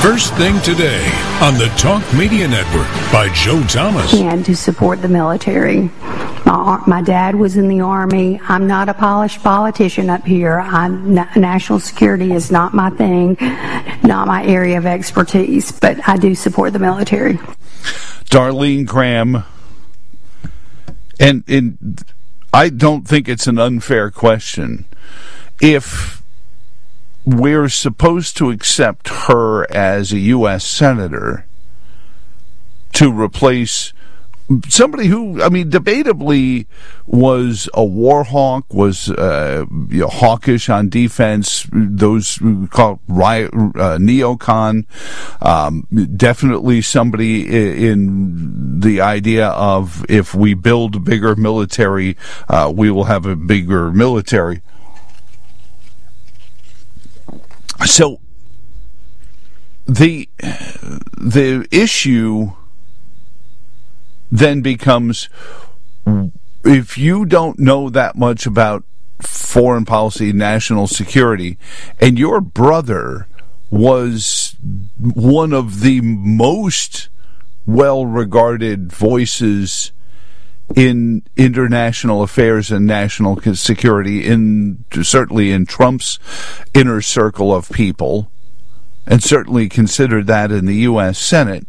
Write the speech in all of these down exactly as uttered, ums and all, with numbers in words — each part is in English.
First Thing Today on the Talk Media Network by Joe Thomas. And to support the military. My, my dad was in the Army. I'm not a polished politician up here. I'm, national security is not my thing, not my area of expertise, but I do support the military. Darlene Graham, and, and I don't think it's an unfair question. If we're supposed to accept her as a U S senator to replace somebody who, I mean, debatably was a war hawk, was uh, you know, hawkish on defense, those called riot, uh, neocon, um, definitely somebody in the idea of if we build a bigger military, uh, we will have a bigger military. So the the issue then becomes, if you don't know that much about foreign policy, national security, and your brother was one of the most well-regarded voices in international affairs and national security, in certainly in Trump's inner circle of people, and certainly considered that in the U S Senate,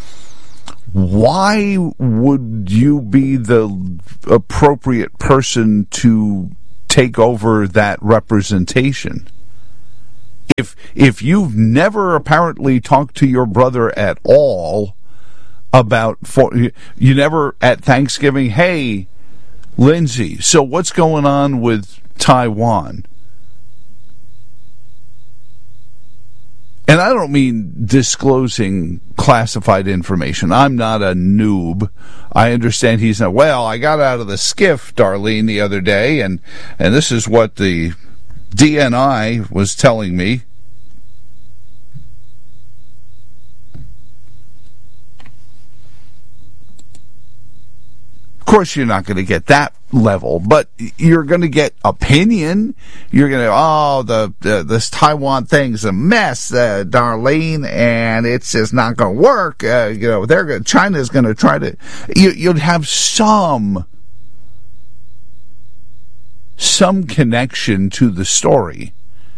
why would you be the appropriate person to take over that representation? If if you've never apparently talked to your brother at all about, for, you never at Thanksgiving, hey, Lindsay, so what's going on with Taiwan? And I don't mean disclosing classified information. I'm not a noob. I understand he's not. Well, I got out of the skiff, Darlene, the other day, and, and this is what the D N I was telling me. Of course, you're not going to get that level, but you're going to get opinion. You're going to, oh, the, the this Taiwan thing's a mess, uh, Darlene, and it's just not going to work. Uh, you know, they're gonna, China's going to try to. You, you'd have some some connection to the story.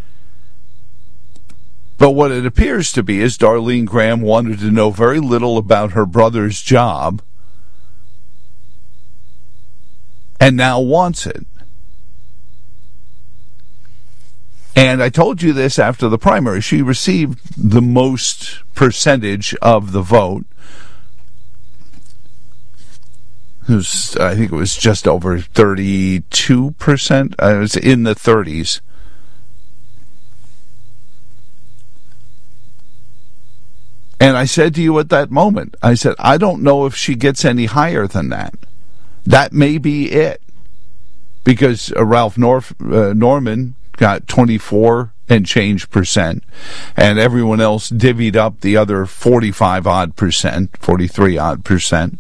But what it appears to be is Darlene Graham wanted to know very little about her brother's job, and now wants it. And I told you this after the primary. She received the most percentage of the vote. It was, I think it was just over thirty-two percent. Uh, it was in the thirties. And I said to you at that moment, I said, I don't know if she gets any higher than that. That may be it, because uh, Ralph Norf, uh, Norman got twenty-four and change percent, and everyone else divvied up the other forty-five odd percent, forty-three odd percent.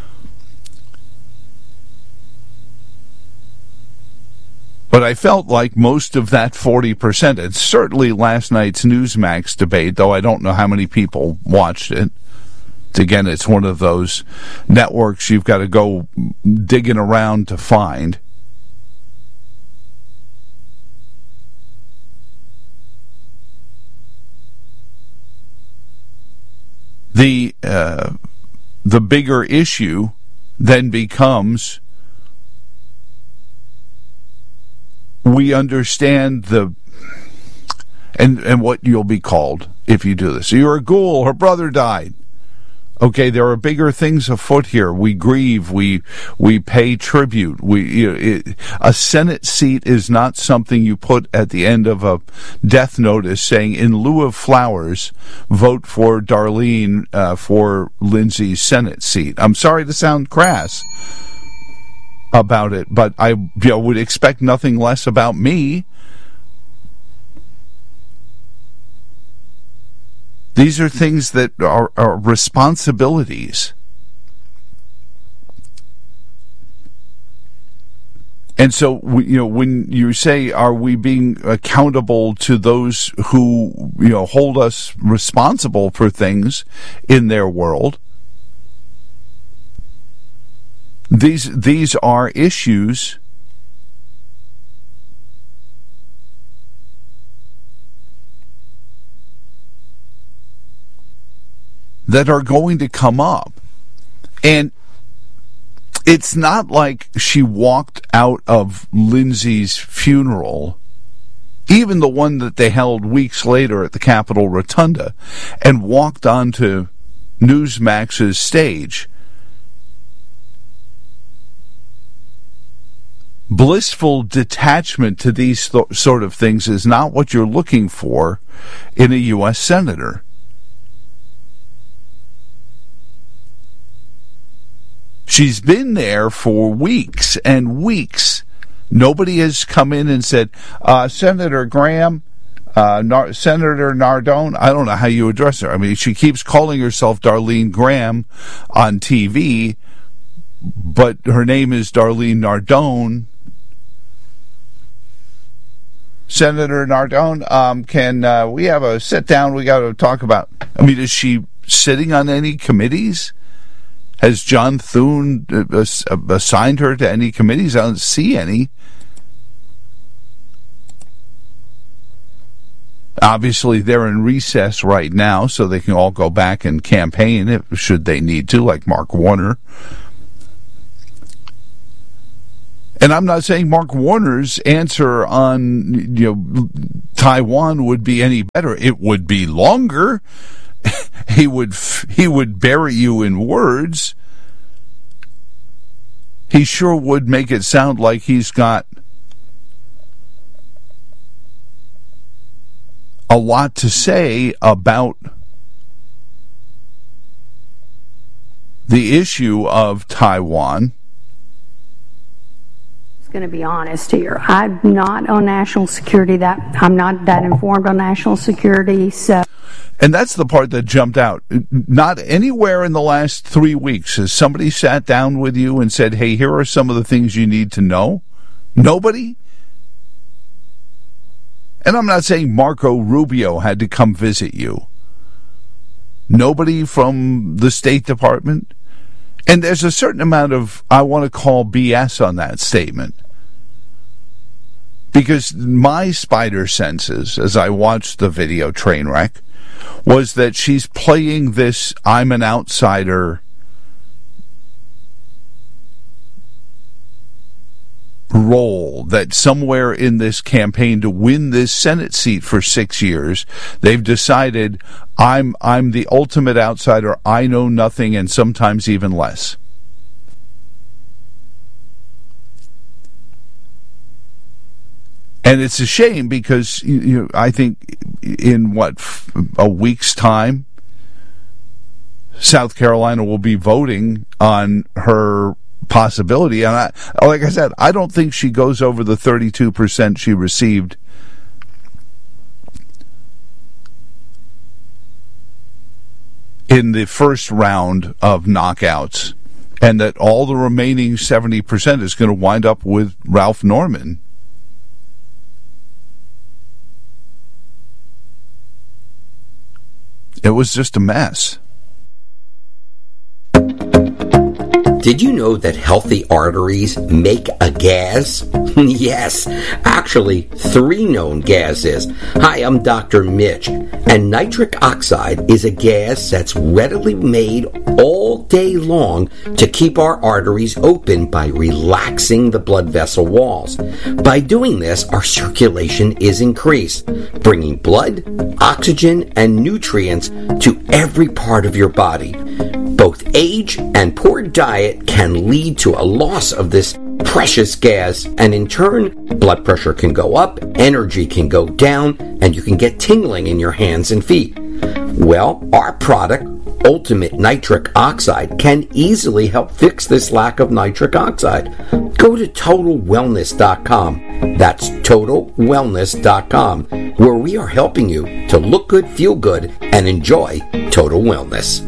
But I felt like most of that forty percent, and certainly last night's Newsmax debate, though I don't know how many people watched it. Again, it's one of those networks you've got to go digging around to find. The uh, the bigger issue then becomes, we understand the and and what you'll be called if you do this. You're a ghoul. Her brother died. Okay, there are bigger things afoot here. We grieve. We we pay tribute. We you know, it, a Senate seat is not something you put at the end of a death notice saying, in lieu of flowers, vote for Darlene uh, for Lindsay's Senate seat. I'm sorry to sound crass about it, but I you know, would expect nothing less about me. These are things that are, are responsibilities. And so, you know, when you say, are we being accountable to those who, you know, hold us responsible for things in their world? These, these are issues that are going to come up. And it's not like she walked out of Lindsay's funeral, even the one that they held weeks later at the Capitol Rotunda, and walked onto Newsmax's stage. Blissful detachment to these th- sort of things is not what you're looking for in a U S senator. She's been there for weeks and weeks. Nobody has come in and said, uh, Senator Graham, uh, Nar- Senator Nardone, I don't know how you address her. I mean, she keeps calling herself Darlene Graham on T V, but her name is Darlene Nardone. Senator Nardone, um, can uh, we have a sit down? We got to talk about. I mean, is she sitting on any committees? Has John Thune assigned her to any committees? I don't see any. Obviously, they're in recess right now, so they can all go back and campaign if, should they need to, like Mark Warner. And I'm not saying Mark Warner's answer on, you know, Taiwan would be any better. It would be longer. He would he would bury you in words. He sure would make it sound like he's got a lot to say about the issue of Taiwan. Going to be honest here. I'm not on national security. That I'm not that informed on national security. So, and that's the part that jumped out. Not anywhere in the last three weeks has somebody sat down with you and said, "Hey, here are some of the things you need to know." Nobody. And I'm not saying Marco Rubio had to come visit you. Nobody from the State Department. And there's a certain amount of, I want to call B S on that statement. Because my spider senses, as I watched the video train wreck, was that she's playing this I'm an outsider role, that somewhere in this campaign to win this Senate seat for six years, they've decided I'm I'm the ultimate outsider, I know nothing, and sometimes even less. And it's a shame because, you know, I think in what, a week's time, South Carolina will be voting on her possibility. And I, like I said, I don't think she goes over the thirty-two percent she received in the first round of knockouts, and that all the remaining seventy percent is going to wind up with Ralph Norman. It was just a mess. Did you know that healthy arteries make a gas? Yes, actually, three known gases. Hi, I'm Doctor Mitch, and nitric oxide is a gas that's readily made all day long to keep our arteries open by relaxing the blood vessel walls. By doing this, our circulation is increased, bringing blood, oxygen, and nutrients to every part of your body. Both age and poor diet can lead to a loss of this precious gas, and in turn, blood pressure can go up, energy can go down, and you can get tingling in your hands and feet. Well, our product, Ultimate Nitric Oxide, can easily help fix this lack of nitric oxide. Go to total wellness dot com. That's total wellness dot com, where we are helping you to look good, feel good, and enjoy total wellness.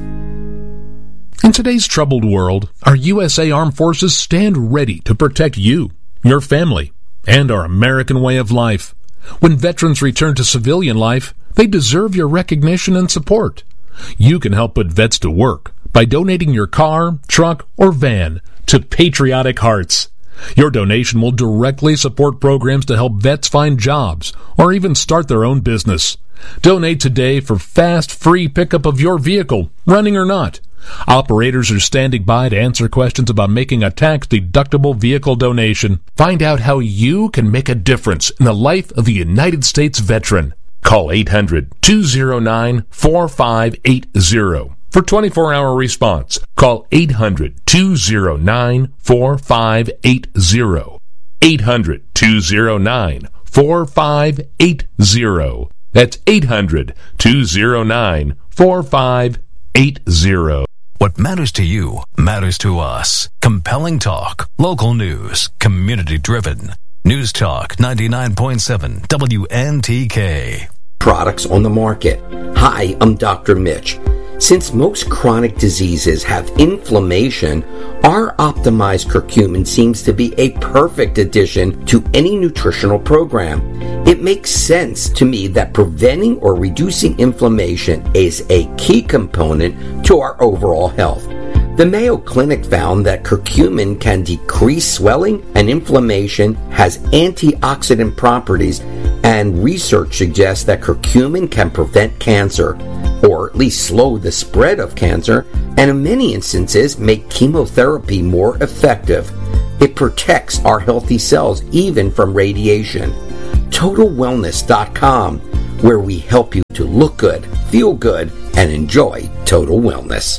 In today's troubled world, our U S A Armed Forces stand ready to protect you. your family, and our American way of life. When veterans return to civilian life, they deserve your recognition and support. You can help put vets to work by donating your car, truck, or van to Patriotic Hearts. Your donation will directly support programs to help vets find jobs or even start their own business. Donate today for fast, free pickup of your vehicle, running or not. Operators are standing by to answer questions about making a tax-deductible vehicle donation. Find out how you can make a difference in the life of a United States veteran. Call eight hundred, two oh nine, four five eight oh for twenty-four hour response. Call eight hundred, two oh nine, four five eight oh. eight hundred, two oh nine, four five eight oh. That's eight hundred, two oh nine, four five eight oh. What matters to you matters to us. Compelling talk, local news, community-driven. News Talk ninety-nine point seven W N T K. Products on the market. Hi, I'm Doctor Mitch. Since most chronic diseases have inflammation, our optimized curcumin seems to be a perfect addition to any nutritional program. It makes sense to me that preventing or reducing inflammation is a key component to our overall health. The Mayo Clinic found that curcumin can decrease swelling and inflammation, has antioxidant properties, and research suggests that curcumin can prevent cancer, or at least slow the spread of cancer, and in many instances make chemotherapy more effective. It protects our healthy cells even from radiation. Total Wellness dot com, where we help you to look good, feel good, and enjoy total wellness.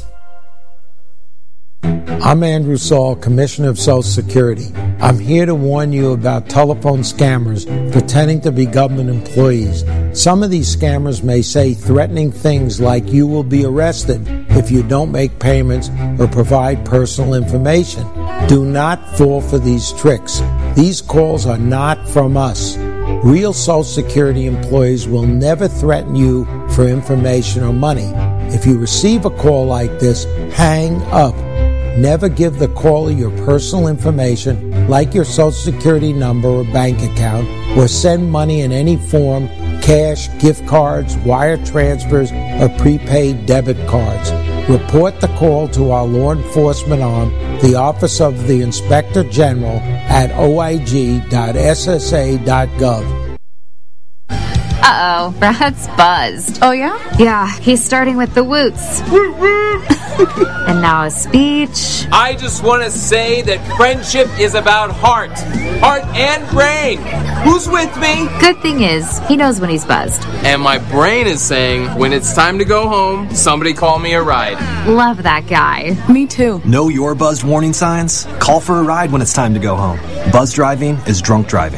I'm Andrew Saul, Commissioner of Social Security. I'm here to warn you about telephone scammers pretending to be government employees. Some of these scammers may say threatening things like you will be arrested if you don't make payments or provide personal information. Do not fall for these tricks. These calls are not from us. Real Social Security employees will never threaten you for information or money. If you receive a call like this, hang up. Never give the caller your personal information, like your Social Security number or bank account, or send money in any form, cash, gift cards, wire transfers, or prepaid debit cards. Report the call to our law enforcement arm, the Office of the Inspector General, at o i g dot s s a dot gov. Uh-oh, Brad's buzzed. Oh, yeah? Yeah, he's starting with the woots. And now a speech. I just want to say that friendship is about heart. Heart and brain. Who's with me? Good thing is, he knows when he's buzzed. And my brain is saying, when it's time to go home, somebody call me a ride. Love that guy. Me too. Know your buzzed warning signs? Call for a ride when it's time to go home. Buzz driving is drunk driving.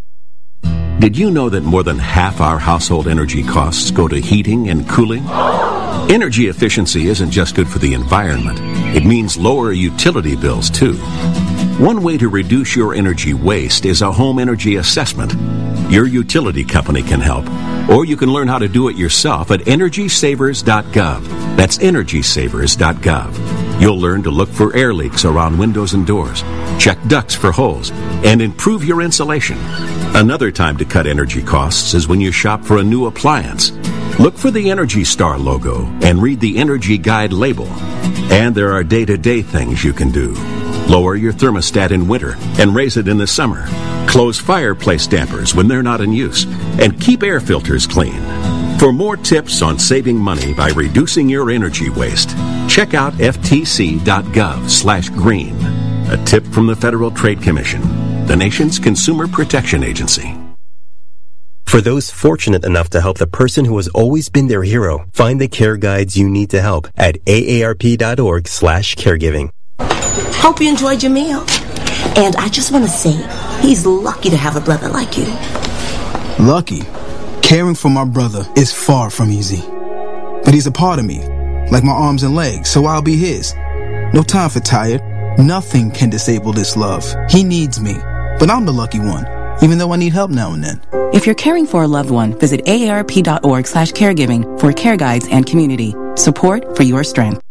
Did you know that more than half our household energy costs go to heating and cooling? Energy efficiency isn't just good for the environment. It means lower utility bills, too. One way to reduce your energy waste is a home energy assessment. Your utility company can help, or you can learn how to do it yourself at energy savers dot gov. That's energy savers dot gov. You'll learn to look for air leaks around windows and doors, check ducts for holes, and improve your insulation. Another time to cut energy costs is when you shop for a new appliance. Look for the Energy Star logo and read the Energy Guide label. And there are day-to-day things you can do. Lower your thermostat in winter and raise it in the summer. Close fireplace dampers when they're not in use. And keep air filters clean. For more tips on saving money by reducing your energy waste, check out f t c dot gov slash green. A tip from the Federal Trade Commission, the nation's consumer protection agency. For those fortunate enough to help the person who has always been their hero, find the care guides you need to help at a a r p dot org slash caregiving. Hope you enjoyed your meal. And I just want to say, he's lucky to have a brother like you. Lucky? Caring for my brother is far from easy. But he's a part of me, like my arms and legs, so I'll be his. No time for tired. Nothing can disable this love. He needs me, but I'm the lucky one, even though I need help now and then. If you're caring for a loved one, visit a a r p dot org slash caregiving for care guides and community. Support for your strength.